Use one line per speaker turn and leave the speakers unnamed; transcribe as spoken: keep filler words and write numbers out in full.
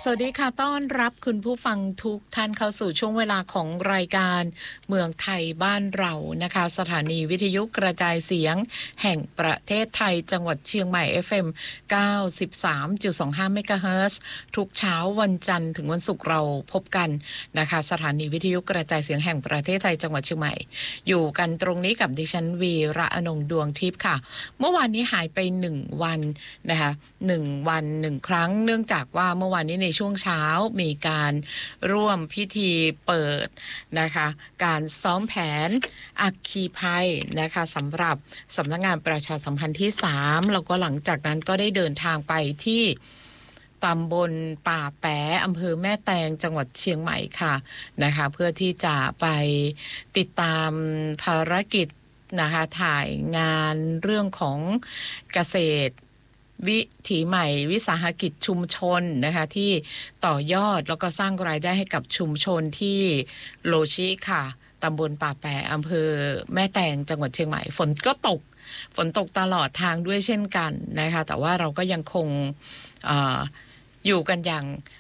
สวัสดีค่ะต้อนรับคุณผู้ฟังทุกท่านเข้าสู่ช่วงเวลาของรายการเมืองไทยบ้านเรานะคะสถานีวิทยุกระจายเสียงแห่งประเทศไทยจังหวัดเชียงใหม่ เอฟ เอ็ม เก้าสิบสามจุดสองห้า เมกะเฮิรตซ์ทุกเช้าวันจันทร์ถึงวันศุกร์เราพบกันนะคะสถานีวิทยุกระจายเสียงแห่งประเทศไทยจังหวัดเชียงใหม่อยู่กันตรงนี้กับดิฉันวีระอนงค์ดวงทิพย์ค่ะเมื่อวานนี้หายไปหนึ่งวันนะคะหนึ่งวันหนึ่งครั้งเนื่องจากว่าเมื่อวานนี้ในช่วงเช้ามีการร่วมพิธีเปิดนะคะการซ้อมแผนอัคคีภัยนะคะสำหรับสำนักงานประชาสัมพันธ์ที่สามแล้วก็หลังจากนั้นก็ได้เดินทางไปที่ตำบลป่าแปะอำเภอแม่แตงจังหวัดเชียงใหม่ค่ะนะคะเพื่อที่จะไปติดตามภารกิจนะคะถ่ายงานเรื่องของเกษตรวิถีใหม่วิสาหกิจชุมชนนะคะที่ต่อยอดแล้วก็สร้างรายได้ให้กับชุมชนที่โลชิค่ะตำบลป่าแปะอำเภอแม่แตงจังหวัดเชียงใหม่ฝนก็ตกฝนตกตลอดทางด้วยเช่นกันนะคะแต่ว่าเราก็ยังคงเอ่ออยู่กันอย่าง